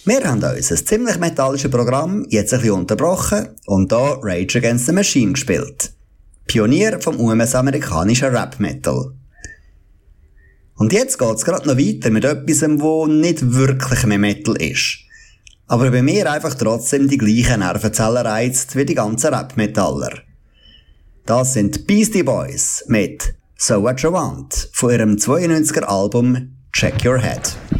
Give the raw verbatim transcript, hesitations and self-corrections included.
Wir haben uns ein ziemlich metallisches Programm jetzt ein bisschen unterbrochen und hier Rage Against the Machine gespielt. Pionier vom U M S-amerikanischen Rap-Metal. Und jetzt geht's gerade noch weiter mit etwas, wo nicht wirklich mehr Metal ist. Aber bei mir einfach trotzdem die gleichen Nervenzellen reizt wie die ganzen Rap-Metaller. Das sind Beastie Boys mit So What You Want von ihrem zweiundneunziger Album Check Your Head.